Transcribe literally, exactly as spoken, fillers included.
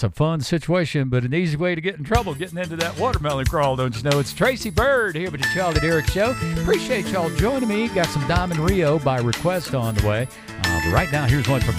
That's a fun situation, but an easy way to get in trouble getting into that watermelon crawl, don't you know? It's Tracy Byrd here with the Charlie Derrick Show. Appreciate y'all joining me. Got some Diamond Rio by request on the way. Uh, but right now, here's one from